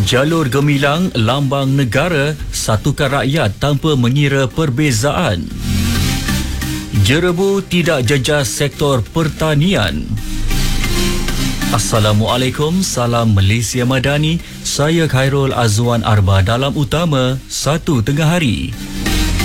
Jalur gemilang lambang negara, satukan rakyat tanpa mengira perbezaan. Jerebu tidak jejas sektor pertanian. Assalamualaikum, salam Malaysia Madani. Saya Khairul Azwan Arba dalam utama 1 tengah hari.